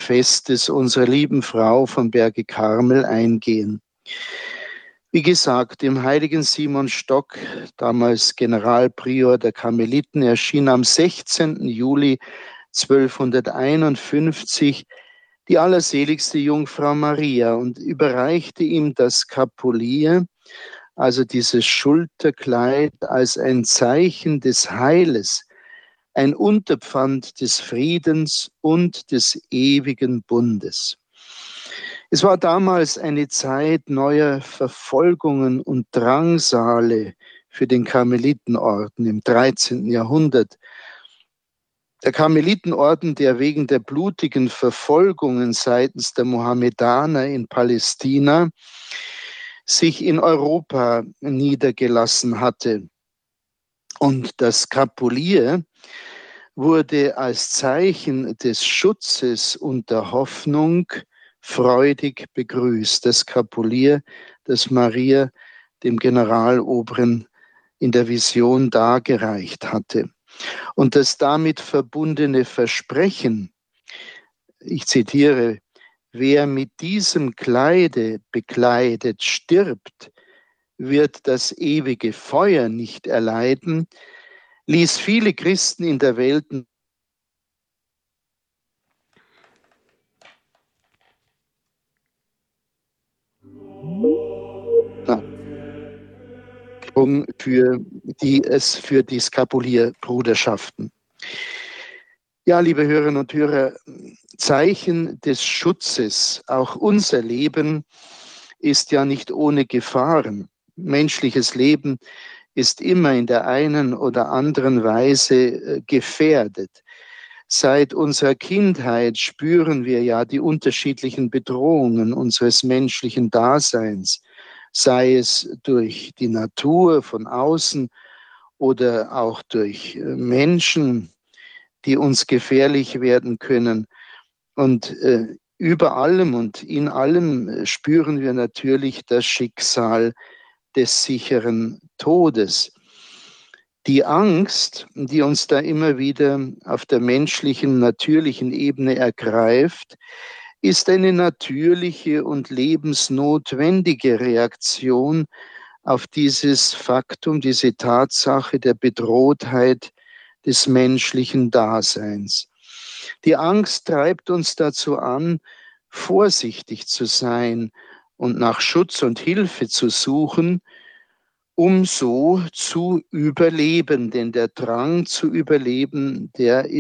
Festes unserer lieben Frau vom Berge Karmel eingehen. Wie gesagt, dem heiligen Simon Stock, damals Generalprior der Karmeliten, erschien am 16. Juli 1251 die allerseligste Jungfrau Maria und überreichte ihm das Skapulier, also dieses Schulterkleid, als ein Zeichen des Heiles, ein Unterpfand des Friedens und des ewigen Bundes. Es war damals eine Zeit neuer Verfolgungen und Drangsale für den Karmelitenorden im 13. Jahrhundert. Der Karmelitenorden, der wegen der blutigen Verfolgungen seitens der Mohammedaner in Palästina sich in Europa niedergelassen hatte. Und das Skapulier wurde als Zeichen des Schutzes und der Hoffnung freudig begrüßt. Das Skapulier, das Maria dem Generaloberen in der Vision dargereicht hatte. Und das damit verbundene Versprechen, ich zitiere, wer mit diesem Kleide bekleidet stirbt, wird das ewige Feuer nicht erleiden, ließ viele Christen in der Welt für die Skapulierbruderschaften. Ja, liebe Hörerinnen und Hörer, Zeichen des Schutzes, auch unser Leben ist ja nicht ohne Gefahren. Menschliches Leben ist immer in der einen oder anderen Weise gefährdet. Seit unserer Kindheit spüren wir ja die unterschiedlichen Bedrohungen unseres menschlichen Daseins, sei es durch die Natur von außen oder auch durch Menschen, die uns gefährlich werden können. Und über allem und in allem spüren wir natürlich das Schicksal des sicheren Todes. Die Angst, die uns da immer wieder auf der menschlichen, natürlichen Ebene ergreift, ist eine natürliche und lebensnotwendige Reaktion auf dieses Faktum, diese Tatsache der Bedrohtheit des menschlichen Daseins. Die Angst treibt uns dazu an, vorsichtig zu sein und nach Schutz und Hilfe zu suchen, um so zu überleben. Denn der Drang zu überleben, der